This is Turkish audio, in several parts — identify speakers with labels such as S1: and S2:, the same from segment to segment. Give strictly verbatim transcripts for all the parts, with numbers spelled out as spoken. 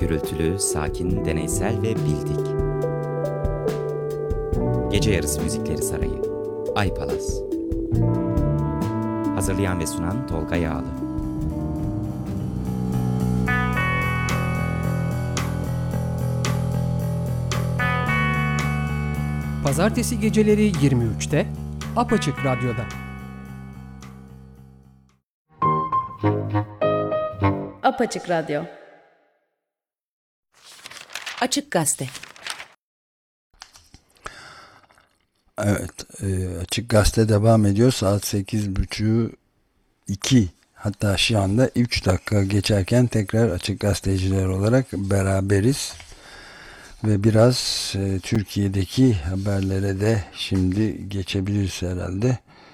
S1: Gürültülü, sakin, deneysel ve bildik. Gece Yarısı Müzikleri Sarayı. Ay Palas. Hazırlayan ve sunan Tolga Yağlı.
S2: Pazartesi geceleri yirmi üçte Apaçık Radyo'da.
S3: Apaçık Radyo.
S4: Açık Gazete.
S5: Evet, e, Açık Gazete devam ediyor. Saat sekiz buçuk iki, hatta şu anda üç dakika geçerken tekrar Açık Gazeteciler olarak beraberiz. Ve biraz e, Türkiye'deki haberlere de şimdi geçebiliriz herhalde.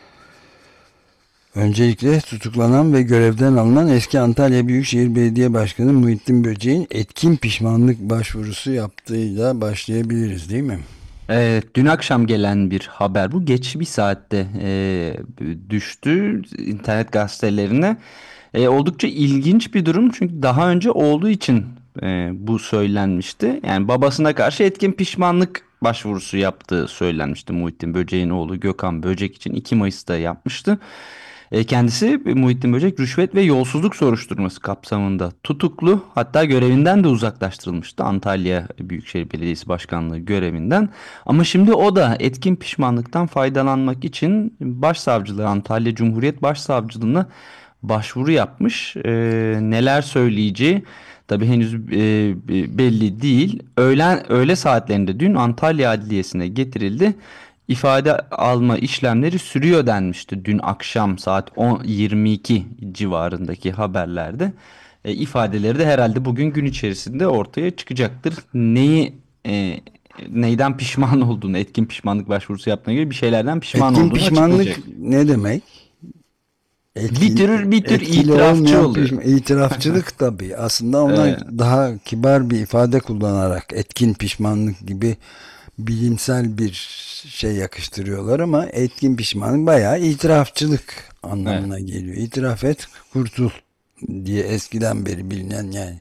S5: Öncelikle tutuklanan ve görevden alınan eski Antalya Büyükşehir Belediye Başkanı Muhittin Böcek'in etkin pişmanlık başvurusu yaptığıyla başlayabiliriz, değil mi?
S6: Evet, dün akşam gelen bir haber bu. Geç bir saatte e, düştü internet gazetelerine. E, oldukça ilginç bir durum çünkü daha önce olduğu için e, bu söylenmişti. Yani babasına karşı etkin pişmanlık başvurusu yaptığı söylenmişti. Muhittin Böcek'in oğlu Gökhan Böcek için iki Mayıs'ta yapmıştı. E, kendisi Muhittin Böcek rüşvet ve yolsuzluk soruşturması kapsamında tutuklu, hatta görevinden de uzaklaştırılmıştı, Antalya Büyükşehir Belediyesi Başkanlığı görevinden. Ama şimdi o da etkin pişmanlıktan faydalanmak için Başsavcılığı, Antalya Cumhuriyet Başsavcılığına başvuru yapmış. E, neler söyleyeceği tabii henüz e, belli değil. Öğlen öğle saatlerinde dün Antalya Adliyesi'ne getirildi. İfade alma işlemleri sürüyor denmişti dün akşam saat on yirmi iki civarındaki haberlerde. E, ifadeleri de herhalde bugün gün içerisinde ortaya çıkacaktır. Neyi e, neyden pişman olduğunu, etkin pişmanlık başvurusu yaptığına göre bir şeylerden pişman
S5: etkin
S6: olduğunu
S5: pişmanlık
S6: açıklayacak.
S5: ne demek? Etkin,
S6: bir tür bir tür
S5: etkili
S6: itirafçı oluyor.
S5: Pişman, itirafçılık tabii. Aslında ona
S6: Evet.
S5: daha kibar bir ifade kullanarak etkin pişmanlık gibi bilimsel bir şey yakıştırıyorlar ama etkin pişmanlık bayağı itirafçılık anlamına evet. geliyor. İtiraf et, kurtul diye eskiden beri bilinen, yani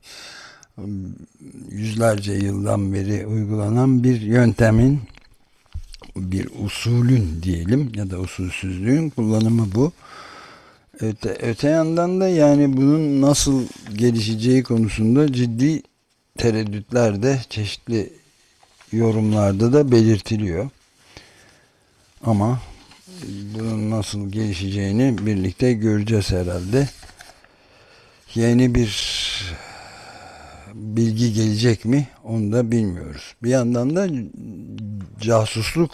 S5: yüzlerce yıldan beri uygulanan bir yöntemin, bir usulün diyelim ya da usulsüzlüğün kullanımı bu. Öte, öte yandan da yani bunun nasıl gelişeceği konusunda ciddi tereddütler de çeşitli yorumlarda da belirtiliyor. Ama bunun nasıl gelişeceğini birlikte göreceğiz herhalde. Yeni bir bilgi gelecek mi onu da bilmiyoruz. Bir yandan da casusluk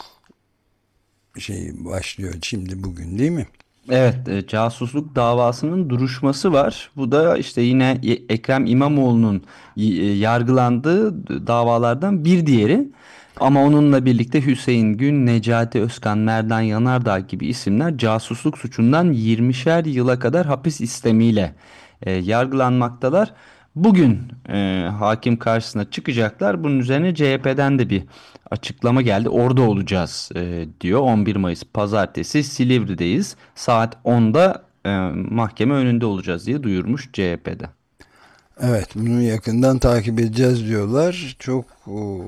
S5: şeyi başlıyor şimdi bugün, değil mi?
S6: Evet, e, casusluk davasının duruşması var. Bu da işte yine Ekrem İmamoğlu'nun y- e, yargılandığı davalardan bir diğeri. Ama onunla birlikte Hüseyin Gün, Necati Özkan, Merdan Yanardağ gibi isimler casusluk suçundan yirmişer yıla kadar hapis istemiyle e, yargılanmaktalar. Bugün e, hakim karşısına çıkacaklar. Bunun üzerine C H P'den de bir açıklama geldi. Orada olacağız e, diyor. on bir Mayıs Pazartesi Silivri'deyiz. Saat onda e, mahkeme önünde olacağız diye duyurmuş C H P'de.
S5: Evet, bunu yakından takip edeceğiz diyorlar. Çok o,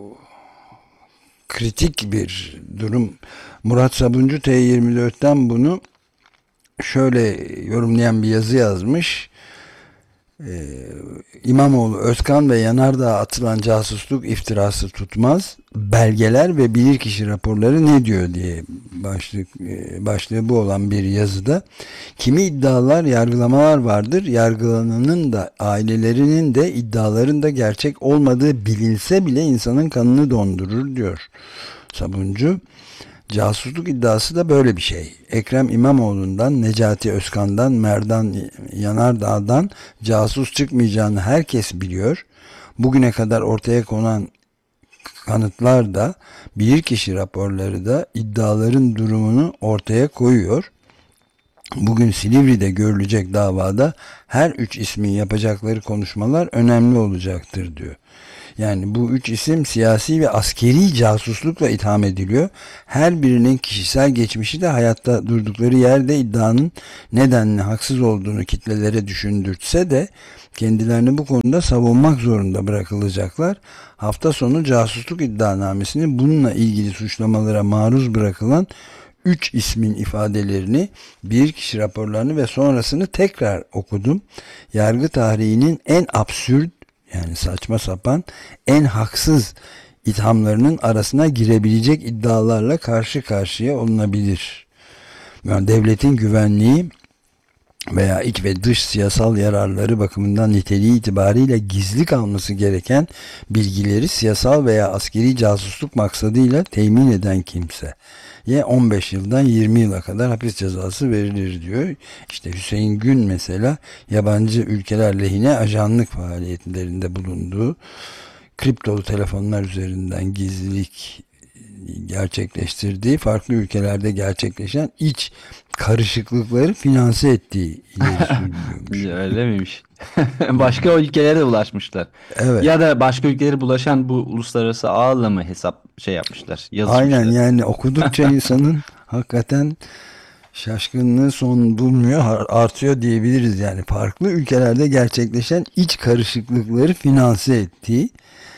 S5: kritik bir durum. Murat Sabuncu T yirmi dört'ten bunu şöyle yorumlayan bir yazı yazmış. Ee, İmamoğlu, Özkan ve Yanardağ'a atılan casusluk iftirası tutmaz. Belgeler ve bilirkişi raporları ne diyor diye başlık başlığı bu olan bir yazıda. Kimi iddialar, yargılamalar vardır. Yargılananın da ailelerinin de iddiaların da gerçek olmadığı bilinse bile insanın kanını dondurur diyor Sabuncu. Casusluk iddiası da böyle bir şey. Ekrem İmamoğlu'ndan, Necati Özkan'dan, Merdan Yanardağ'dan casus çıkmayacağını herkes biliyor. Bugüne kadar ortaya konan kanıtlar da, bilirkişi raporları da iddiaların durumunu ortaya koyuyor. Bugün Silivri'de görülecek davada her üç ismin yapacakları konuşmalar önemli olacaktır diyor. Yani bu üç isim siyasi ve askeri casuslukla itham ediliyor. Her birinin kişisel geçmişi de hayatta durdukları yerde iddianın nedenli haksız olduğunu kitlelere düşündürtse de kendilerini bu konuda savunmak zorunda bırakılacaklar. Hafta sonu casusluk iddianamesini bununla ilgili suçlamalara maruz bırakılan üç ismin ifadelerini, bir kişi raporlarını ve sonrasını tekrar okudum. Yargı tarihinin en absürt, yani saçma sapan, en haksız ithamlarının arasına girebilecek iddialarla karşı karşıya olunabilir. Yani devletin güvenliği veya iç ve dış siyasal yararları bakımından niteliği itibariyle gizli kalması gereken bilgileri siyasal veya askeri casusluk maksadıyla temin eden kimse ya on beş yıldan yirmi yıla kadar hapis cezası verilir diyor. İşte Hüseyin Gün mesela yabancı ülkeler lehine ajanlık faaliyetlerinde bulunduğu, kriptolu telefonlar üzerinden gizlilik gerçekleştirdiği, farklı ülkelerde gerçekleşen iç karışıklıkları finanse ettiği ileri sürülüyormuş.
S6: Öyle miymiş? Başka ülkelere de ulaşmışlar.
S5: Evet.
S6: Ya da başka ülkelere bulaşan bu uluslararası ağla mı hesap şey yapmışlar, yazışmışlar.
S5: Aynen, yani okudukça insanın hakikaten şaşkınlığı son bulmuyor, artıyor diyebiliriz. Yani farklı ülkelerde gerçekleşen iç karışıklıkları finanse ettiği,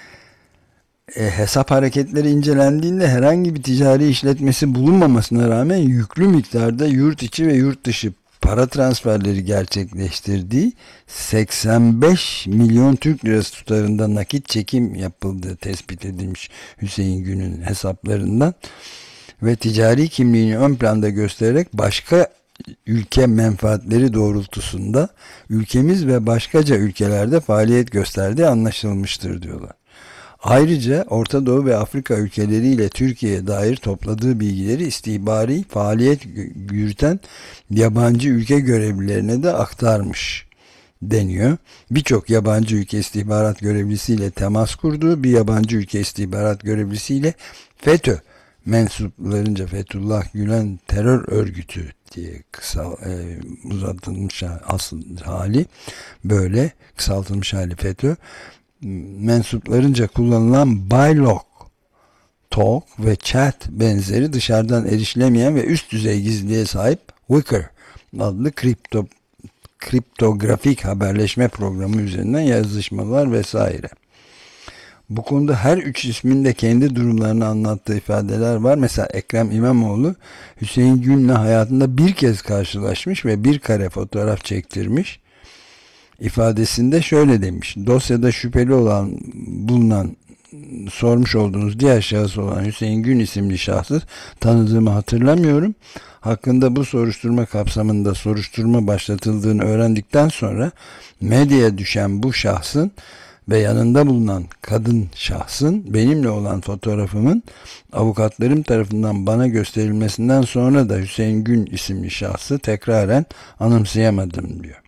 S5: e, hesap hareketleri incelendiğinde herhangi bir ticari işletmesi bulunmamasına rağmen yüklü miktarda yurt içi ve yurt dışı para transferleri gerçekleştirdiği, seksen beş milyon Türk lirası tutarında nakit çekim yapıldığı tespit edilmiş Hüseyin Gün'ün hesaplarından ve ticari kimliğini ön planda göstererek başka ülke menfaatleri doğrultusunda ülkemiz ve başkaca ülkelerde faaliyet gösterdiği anlaşılmıştır diyorlar. Ayrıca Orta Doğu ve Afrika ülkeleriyle Türkiye'ye dair topladığı bilgileri istihbari faaliyet yürüten yabancı ülke görevlilerine de aktarmış deniyor. Birçok yabancı ülke istihbarat görevlisiyle temas kurduğu, bir yabancı ülke istihbarat görevlisiyle FETÖ mensuplarınca Fethullah Gülen terör örgütü diye kısa e, uzatılmış asıl hali, böyle kısaltılmış hali FETÖ mensuplarınca kullanılan Bylog, Talk ve Chat benzeri dışarıdan erişilemeyen ve üst düzey gizliliğe sahip Wicker adlı kripto, kriptografik haberleşme programı üzerinden yazışmalar vesaire. Bu konuda her üç ismin de kendi durumlarını anlattığı ifadeler var. Mesela Ekrem İmamoğlu Hüseyin Gün'le hayatında bir kez karşılaşmış ve bir kare fotoğraf çektirmiş. İfadesinde şöyle demiş: dosyada şüpheli olan bulunan sormuş olduğunuz diğer şahıs olan Hüseyin Gün isimli şahsı tanıdığımı hatırlamıyorum. Hakkında bu soruşturma kapsamında soruşturma başlatıldığını öğrendikten sonra medyaya düşen bu şahsın ve yanında bulunan kadın şahsın benimle olan fotoğrafımın avukatlarım tarafından bana gösterilmesinden sonra da Hüseyin Gün isimli şahsı tekraren anımsayamadım diyor.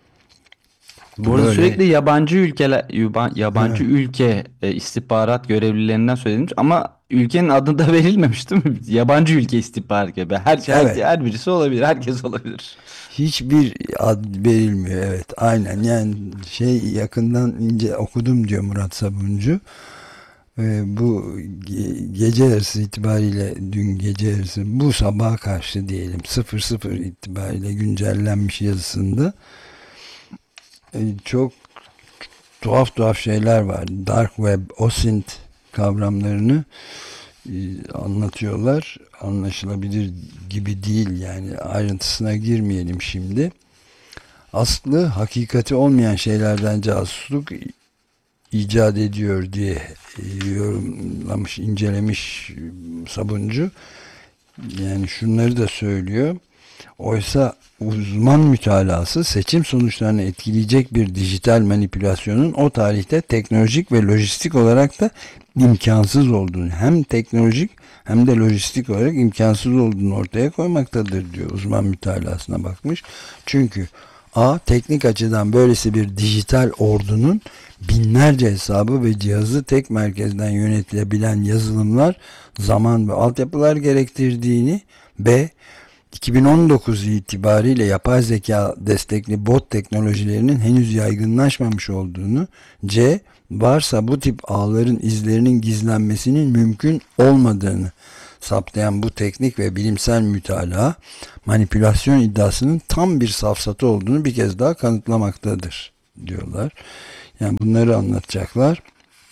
S6: Bu arada
S5: Böyle.
S6: sürekli yabancı ülkeler, yuba- yabancı ülke e, istihbarat görevlilerinden söylenmiş ama ülkenin adı da verilmemiş değil mi? Yabancı ülke istihbarat gibi. Her, her,
S5: Evet.
S6: her birisi olabilir, herkes olabilir.
S5: Hiçbir ad verilmiyor, evet, aynen. Yani şey, yakından ince okudum diyor Murat Sabuncu. Ee, bu ge- gece yarısı itibariyle, dün gece yarısı, bu sabaha karşı diyelim sıfır sıfır itibariyle güncellenmiş yazısında e, çok tuhaf tuhaf şeyler var. Dark Web, OSINT kavramlarını e, anlatıyorlar. Anlaşılabilir gibi değil, yani ayrıntısına girmeyelim şimdi. Aslı hakikati olmayan şeylerden casusluk icat ediyor diye e, yorumlamış, incelemiş Sabuncu. Yani şunları da söylüyor. Oysa uzman mütalası seçim sonuçlarını etkileyecek bir dijital manipülasyonun o tarihte teknolojik ve lojistik olarak da imkansız olduğunu, hem teknolojik hem de lojistik olarak imkansız olduğunu ortaya koymaktadır diyor, uzman mütalasına bakmış. Çünkü A, teknik açıdan böylesi bir dijital ordunun binlerce hesabı ve cihazı tek merkezden yönetilebilen yazılımlar, zaman ve altyapılar gerektirdiğini, B, iki bin on dokuz itibariyle yapay zeka destekli bot teknolojilerinin henüz yaygınlaşmamış olduğunu, C, varsa bu tip ağların izlerinin gizlenmesinin mümkün olmadığını saptayan bu teknik ve bilimsel mütalaa manipülasyon iddiasının tam bir safsatı olduğunu bir kez daha kanıtlamaktadır diyorlar. Yani bunları anlatacaklar.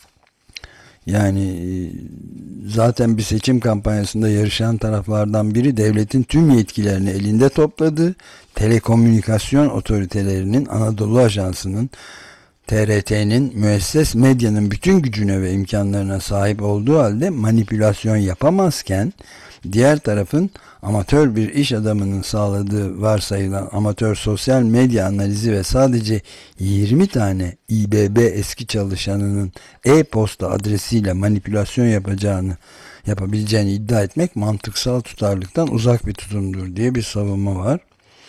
S5: Yani zaten bir seçim kampanyasında yarışan taraflardan biri devletin tüm yetkilerini elinde topladı. Telekomünikasyon otoritelerinin, Anadolu Ajansı'nın, T R T'nin, müesses medyanın bütün gücüne ve imkanlarına sahip olduğu halde manipülasyon yapamazken diğer tarafın amatör bir iş adamının sağladığı varsayılan amatör sosyal medya analizi ve sadece yirmi tane İ B B eski çalışanının e-posta adresiyle manipülasyon yapacağını yapabileceğini iddia etmek mantıksal tutarlılıktan uzak bir tutumdur diye bir savunma var.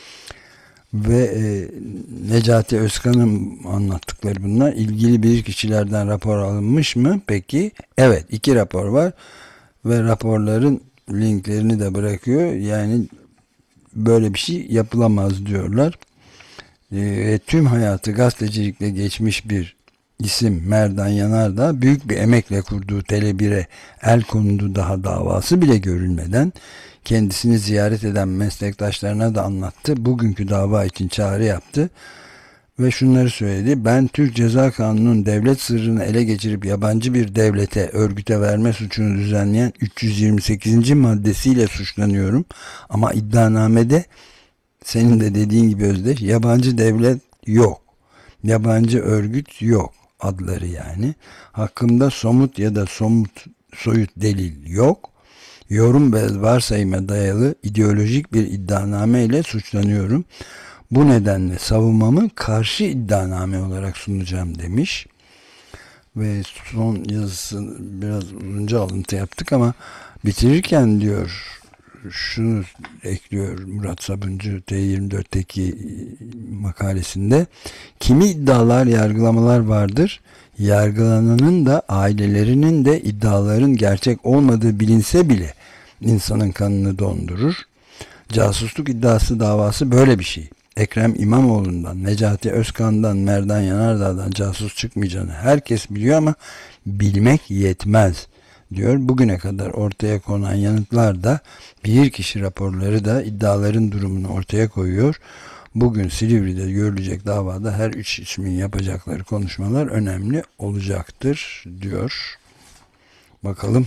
S5: Ve e, Necati Özkan'ın anlattıkları bunlar. İlgili bir kişilerden rapor alınmış mı? Peki. Evet, iki rapor var ve raporların linklerini de bırakıyor. Yani böyle bir şey yapılamaz diyorlar. E, tüm hayatı gazetecilikle geçmiş bir isim Merdan Yanardağ büyük bir emekle kurduğu Tele bir'e el konuldu, daha davası bile görülmeden kendisini ziyaret eden meslektaşlarına da anlattı. Bugünkü dava için çağrı yaptı ve şunları söyledi. Ben Türk Ceza Kanunu'nun devlet sırrını ele geçirip yabancı bir devlete, örgüte verme suçunu düzenleyen üç yüz yirmi sekizinci maddesiyle suçlanıyorum. Ama iddianamede senin de dediğin gibi Özdeş, yabancı devlet yok. Yabancı örgüt yok, adları yani. Hakkımda somut ya da somut soyut delil yok. Yorum ve varsayıma dayalı ideolojik bir iddianame ile suçlanıyorum. Bu nedenle savunmamı karşı iddianame olarak sunacağım demiş. Ve son yazısını biraz uzunca alıntı yaptık ama bitirirken diyor, şunu ekliyor Murat Sabuncu T yirmi dörtteki makalesinde: kimi iddialar, yargılamalar vardır. Yargılananın da ailelerinin de iddiaların gerçek olmadığı bilinse bile insanın kanını dondurur. Casusluk iddiası davası böyle bir şey. Ekrem İmamoğlu'ndan, Necati Özkan'dan, Merdan Yanardağ'dan casus çıkmayacağını herkes biliyor ama bilmek yetmez diyor. Bugüne kadar ortaya konan yanıtlar da, bir kişi raporları da iddiaların durumunu ortaya koyuyor. Bugün Silivri'de görülecek davada her üç ismin yapacakları konuşmalar önemli olacaktır diyor. Bakalım.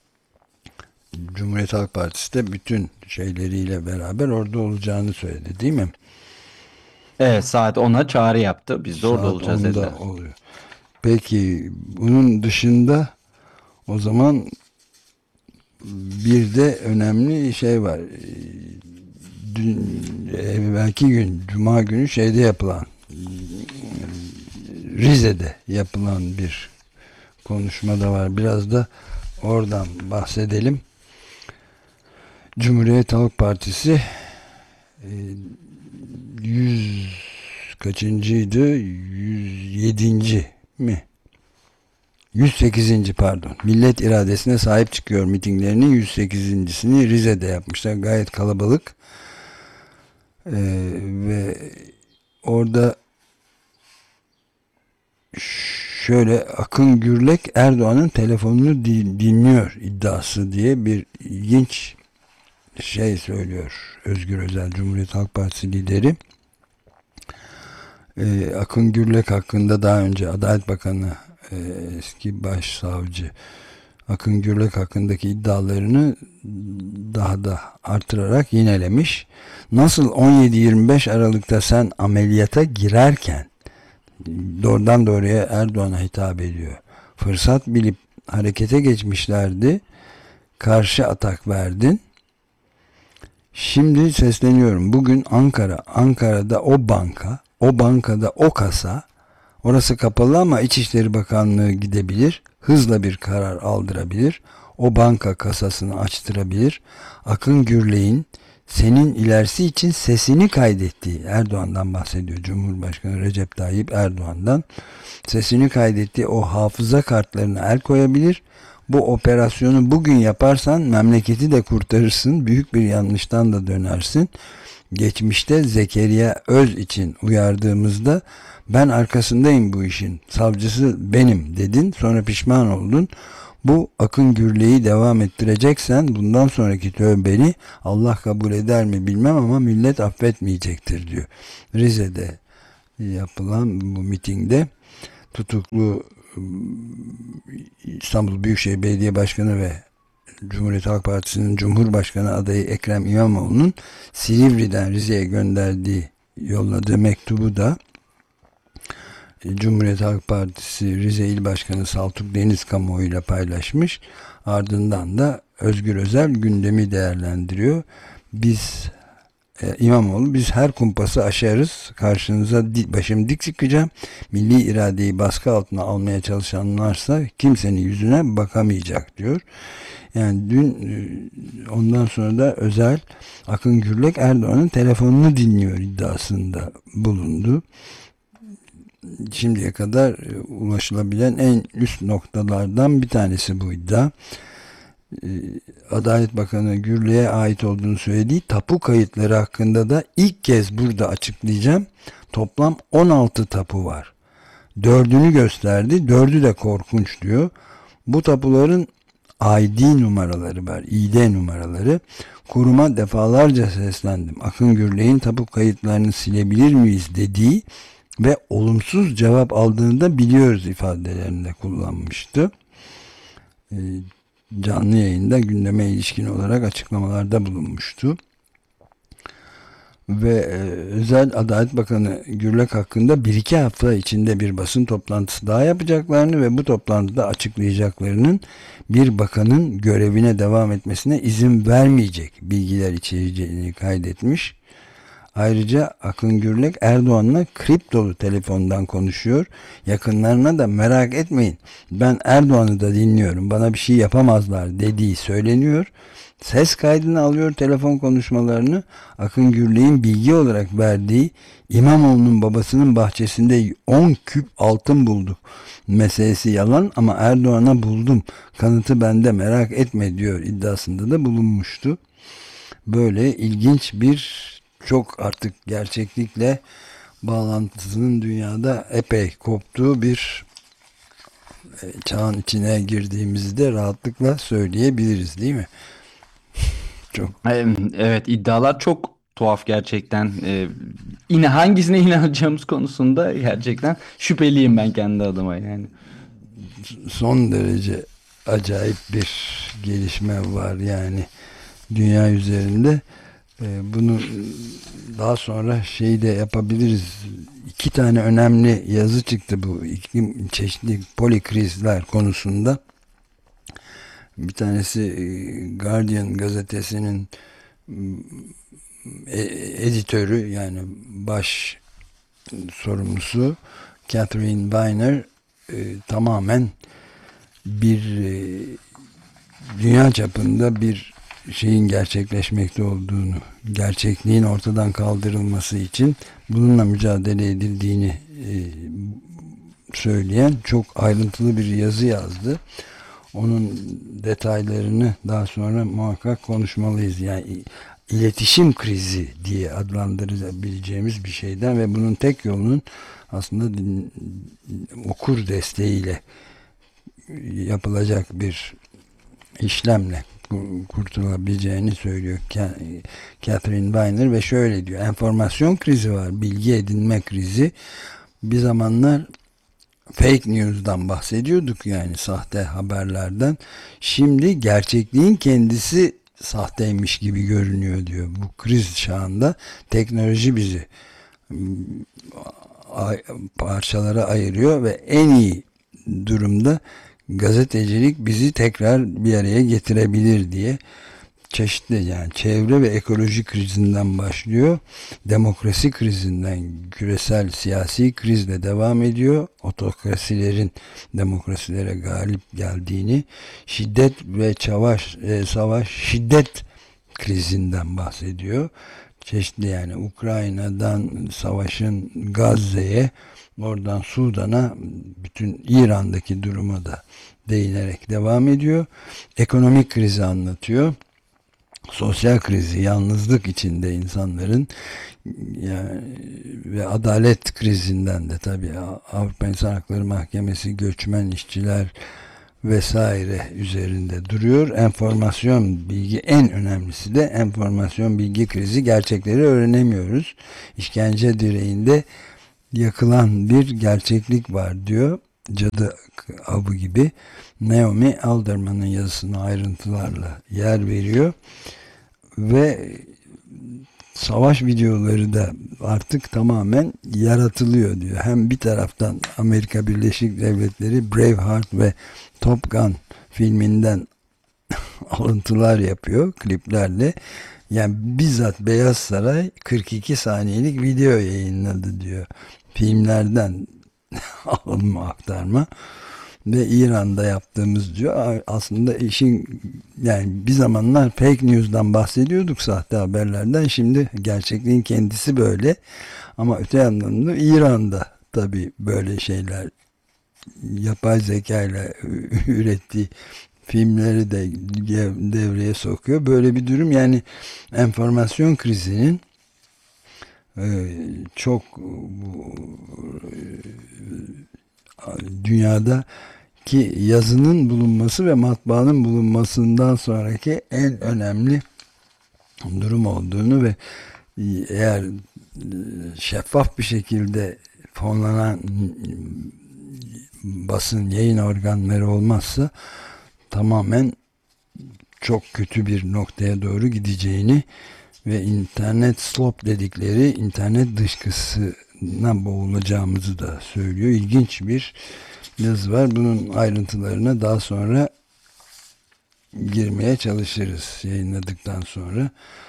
S5: Cumhuriyet Halk Partisi de bütün şeyleriyle beraber orada olacağını söyledi, değil mi?
S6: Evet, saat ona çağrı yaptı. Biz de orada
S5: Saat
S6: olacağız
S5: onda
S6: dediler.
S5: oluyor. Peki bunun dışında o zaman bir de önemli şey var. Dün, evvelki gün, Cuma günü şeyde yapılan, Rize'de yapılan bir konuşma da var. Biraz da oradan bahsedelim. Cumhuriyet Halk Partisi yüz kaçıncıydı? yüz yedinci mi? yüz sekizinci pardon. Millet iradesine sahip çıkıyor mitinglerinin yüz sekizincisini Rize'de yapmışlar. Gayet kalabalık. Ee, ve orada şöyle, Akın Gürlek Erdoğan'ın telefonunu dinliyor iddiası diye bir ilginç şey söylüyor Özgür Özel, Cumhuriyet Halk Partisi lideri. Ee, Akın Gürlek hakkında daha önce Adalet Bakanı, e, eski başsavcı Akın Gürlek hakkındaki iddialarını daha da artırarak yinelemiş. Nasıl on yedi yirmi beş Aralık'ta sen ameliyata girerken, doğrudan doğruya Erdoğan'a hitap ediyor, fırsat bilip harekete geçmişlerdi, karşı atak verdin. Şimdi sesleniyorum. Bugün Ankara, Ankara'da o banka, o bankada o kasa, orası kapalı ama İçişleri Bakanlığı gidebilir, hızla bir karar aldırabilir, o banka kasasını açtırabilir. Akın Gürlek'in senin ilerisi için sesini kaydettiği, Erdoğan'dan bahsediyor, Cumhurbaşkanı Recep Tayyip Erdoğan'dan sesini kaydettiği o hafıza kartlarına el koyabilir. Bu operasyonu bugün yaparsan memleketi de kurtarırsın, büyük bir yanlıştan da dönersin. Geçmişte Zekeriya Öz için uyardığımızda ben arkasındayım bu işin, savcısı benim dedin, sonra pişman oldun. Bu Akın Gürley'i devam ettireceksen bundan sonraki tövbeni Allah kabul eder mi bilmem ama millet affetmeyecektir diyor. Rize'de yapılan bu mitingde tutuklu İstanbul Büyükşehir Belediye Başkanı ve Cumhuriyet Halk Partisi'nin Cumhurbaşkanı adayı Ekrem İmamoğlu'nun Silivri'den Rize'ye gönderdiği, yolladığı mektubu da Cumhuriyet Halk Partisi Rize İl Başkanı Saltuk Deniz kamuoyuyla paylaşmış. Ardından da Özgür Özel gündemi değerlendiriyor. Biz e, İmamoğlu biz her kumpası aşarız. Karşınıza di, başım dik çıkacağım. Milli iradeyi baskı altına almaya çalışanlarsa kimsenin yüzüne bakamayacak diyor. Yani dün ondan sonra da Özel Akın Gürlek Erdoğan'ın telefonunu dinliyor iddiasında bulundu. Şimdiye kadar ulaşılabilen en üst noktalardan bir tanesi bu iddia. Adalet Bakanı Gürlek'e ait olduğunu söylediği tapu kayıtları hakkında da ilk kez burada açıklayacağım. Toplam on altı tapu var. Dördünü gösterdi. Dördü de korkunç diyor. Bu tapuların I D numaraları var. İ D numaraları. Kuruma defalarca seslendim. Akın Gürlek'in tapu kayıtlarını silebilir miyiz dediği ve olumsuz cevap aldığını da biliyoruz ifadelerinde kullanmıştı. E, canlı yayında gündeme ilişkin olarak açıklamalarda bulunmuştu. Ve e, Özel Adalet Bakanı Gürlek hakkında bir iki hafta içinde bir basın toplantısı daha yapacaklarını ve bu toplantıda açıklayacaklarının bir bakanın görevine devam etmesine izin vermeyecek bilgiler içereceğini kaydetmiş. Ayrıca Akın Gürlek Erdoğan'la kriptolu telefondan konuşuyor. Yakınlarına da merak etmeyin ben Erdoğan'ı da dinliyorum bana bir şey yapamazlar dediği söyleniyor. Ses kaydını alıyor telefon konuşmalarını. Akın Gürlek'in bilgi olarak verdiği İmamoğlu'nun babasının bahçesinde on küp altın bulduk meselesi yalan ama Erdoğan'a buldum kanıtı bende merak etme diyor iddiasında da bulunmuştu. Böyle ilginç bir çok artık gerçeklikle bağlantısının dünyada epey koptuğu bir çağın içine girdiğimizi de rahatlıkla söyleyebiliriz değil mi? Çok.
S6: Evet, iddialar çok tuhaf gerçekten. Ee, yine hangisine inanacağımız konusunda gerçekten şüpheliyim ben kendi adıma yani.
S5: Son derece acayip bir gelişme var yani dünya üzerinde. Ee, bunu daha sonra şey de yapabiliriz. İki tane önemli yazı çıktı bu iklim çeşitli polikrizler konusunda. Bir tanesi Guardian gazetesinin editörü yani baş sorumlusu Catherine Weiner e, tamamen bir e, dünya çapında bir şeyin gerçekleşmekte olduğunu, gerçekliğin ortadan kaldırılması için bununla mücadele edildiğini e, söyleyen çok ayrıntılı bir yazı yazdı. Onun detaylarını daha sonra muhakkak konuşmalıyız. Yani iletişim krizi diye adlandırabileceğimiz bir şeyden ve bunun tek yolunun aslında din, okur desteğiyle yapılacak bir işlemle kurtulabileceğini söylüyor Catherine Weiner ve şöyle diyor: enformasyon krizi var, bilgi edinme krizi. Bir zamanlar fake news'dan bahsediyorduk, yani sahte haberlerden. Şimdi gerçekliğin kendisi sahteymiş gibi görünüyor diyor. Bu kriz çağında teknoloji bizi parçalara ayırıyor ve en iyi durumda gazetecilik bizi tekrar bir araya getirebilir diye çeşitli, yani çevre ve ekoloji krizinden başlıyor. Demokrasi krizinden küresel siyasi krizle devam ediyor. Otokrasilerin demokrasilere galip geldiğini, şiddet ve savaş, e, savaş şiddet krizinden bahsediyor. Çeşitli, yani Ukrayna'dan savaşın Gazze'ye, oradan Sudan'a, bütün İran'daki duruma da değinerek devam ediyor. Ekonomik krizi anlatıyor. sosyal krizi, yalnızlık içinde insanların, yani ve adalet krizinden de tabii Avrupa İnsan Hakları Mahkemesi, göçmen işçiler vesaire üzerinde duruyor. Enformasyon bilgi, en önemlisi de enformasyon bilgi krizi. Gerçekleri öğrenemiyoruz. İşkence direğinde yakılan bir gerçeklik var diyor. Cadı avı gibi. Naomi Alderman'ın yazısına ayrıntılarla yer veriyor. Ve savaş videoları da artık tamamen yaratılıyor diyor. Hem bir taraftan Amerika Birleşik Devletleri Braveheart ve Top Gun filminden alıntılar yapıyor kliplerle. Yani bizzat Beyaz Saray kırk iki saniyelik video yayınladı diyor. Filmlerden alınma, aktarma. Ve İran'da yaptığımız diyor aslında işin, yani bir zamanlar fake news'dan bahsediyorduk, sahte haberlerden, şimdi gerçekliğin kendisi böyle. Ama öte yandan da İran'da tabii böyle şeyler, yapay zeka ile ürettiği filmleri de devreye sokuyor. Böyle bir durum, yani enformasyon krizinin çok dünyada ki yazının bulunması ve matbaanın bulunmasından sonraki en önemli durum olduğunu ve eğer şeffaf bir şekilde fonlanan basın yayın organları olmazsa tamamen çok kötü bir noktaya doğru gideceğini ve internet slop dedikleri internet dışkısına boğulacağımızı da söylüyor. İlginç bir yazı var. Bunun ayrıntılarına daha sonra girmeye çalışırız yayınladıktan sonra.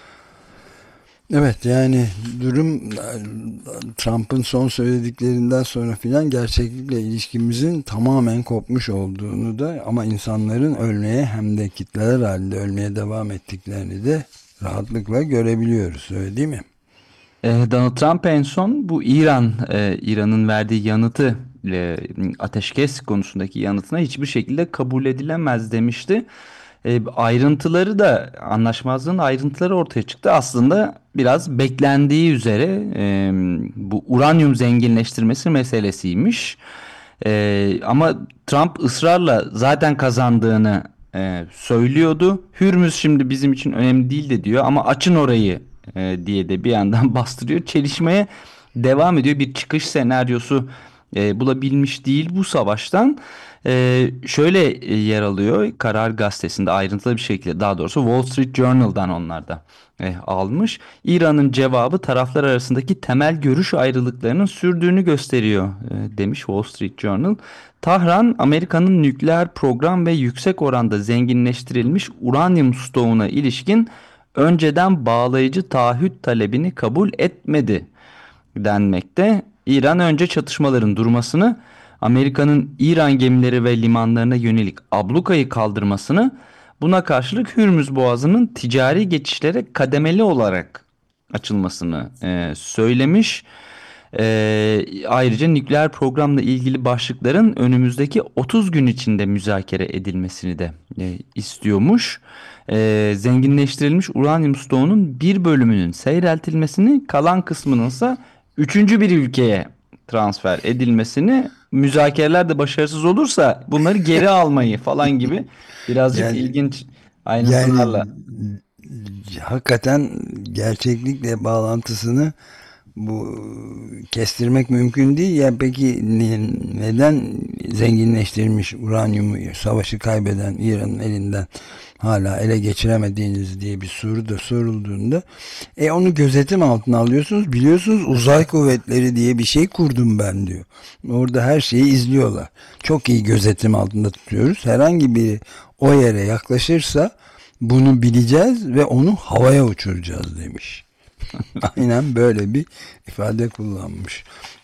S5: Evet, yani durum Trump'ın son söylediklerinden sonra filan gerçeklikle ilişkimizin tamamen kopmuş olduğunu da, ama insanların ölmeye hem de kitleler halinde ölmeye devam ettiklerini de rahatlıkla görebiliyoruz, öyle değil mi?
S6: Donald Trump en son bu İran, e, İran'ın verdiği yanıtı, e, ateşkes konusundaki yanıtına hiçbir şekilde kabul edilemez demişti. E, ayrıntıları da, anlaşmazlığın ayrıntıları ortaya çıktı. Aslında biraz beklendiği üzere e, bu uranyum zenginleştirmesi meselesiymiş. E, ama Trump ısrarla zaten kazandığını e, söylüyordu. Hürmüz şimdi bizim için önemli değil de diyor, ama açın orayı e, diye de bir yandan bastırıyor. Çelişmeye devam ediyor. Bir çıkış senaryosu e, bulabilmiş değil bu savaştan. E, şöyle e, yer alıyor Karar Gazetesi'nde ayrıntılı bir şekilde, daha doğrusu Wall Street Journal'dan onlar da e, almış. İran'ın cevabı taraflar arasındaki temel görüş ayrılıklarının sürdüğünü gösteriyor e, demiş Wall Street Journal. Tahran, Amerika'nın nükleer program ve yüksek oranda zenginleştirilmiş uranyum stoğuna ilişkin önceden bağlayıcı taahhüt talebini kabul etmedi denmekte. İran önce çatışmaların durmasını, Amerika'nın İran gemileri ve limanlarına yönelik ablukayı kaldırmasını, buna karşılık Hürmüz Boğazı'nın ticari geçişlere kademeli olarak açılmasını e, söylemiş. E, ayrıca nükleer programla ilgili başlıkların önümüzdeki otuz gün içinde müzakere edilmesini de e, istiyormuş. E, zenginleştirilmiş uranyum stoğunun bir bölümünün seyreltilmesini, kalan kısmının ise üçüncü bir ülkeye transfer edilmesini, müzakereler de başarısız olursa bunları geri almayı falan gibi birazcık
S5: Yani,
S6: ilginç ayrıntılarla.
S5: Yani hakikaten gerçeklikle bağlantısını bu kestirmek mümkün değil. Yani peki ne, neden zenginleştirilmiş uranyumu savaşı kaybeden İran'ın elinden hala ele geçiremediğiniz diye bir soru da sorulduğunda, e onu gözetim altına alıyorsunuz, biliyorsunuz uzay kuvvetleri diye bir şey kurdum ben diyor. Orada her şeyi izliyorlar. Çok iyi gözetim altında tutuyoruz. Herhangi biri o yere yaklaşırsa bunu bileceğiz ve onu havaya uçuracağız demiş. Aynen böyle bir ifade kullanmış.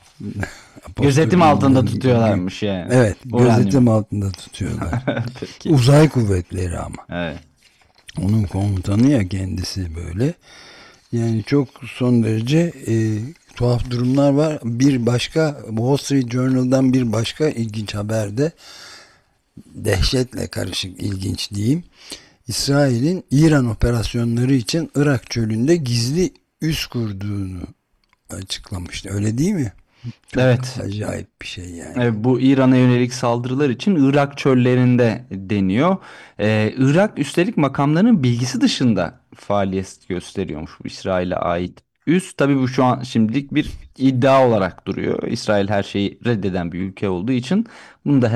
S6: Gözetim altında tutuyorlarmış yani.
S5: Evet,
S6: Uranyum.
S5: gözetim altında tutuyorlar.
S6: Peki.
S5: Uzay kuvvetleri ama.
S6: Evet.
S5: Onun komutanı ya kendisi böyle. Yani çok son derece e, tuhaf durumlar var. Bir başka Wall Street Journal'dan bir başka ilginç haberde, dehşetle karışık ilginç diyeyim. İsrail'in İran operasyonları için Irak çölünde gizli üs kurduğunu açıklamıştı. Öyle değil mi? Çok
S6: Evet.
S5: acayip bir şey yani.
S6: Evet, bu İran'a yönelik saldırılar için Irak çöllerinde deniyor. Ee, Irak üstelik makamlarının bilgisi dışında faaliyet gösteriyormuş bu İsrail'e ait üs. Tabii bu şu an şimdilik bir iddia olarak duruyor. İsrail her şeyi reddeden bir ülke olduğu için bunu da